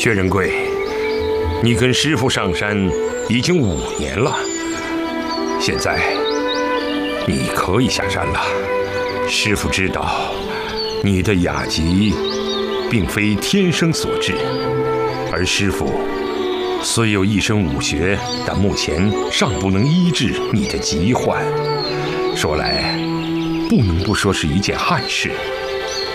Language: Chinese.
薛仁贵，你跟师傅上山已经5年了，现在你可以下山了。师傅知道你的雅疾并非天生所致，而师傅虽有一身武学，但目前尚不能医治你的疾患。说来，不能不说是一件憾事。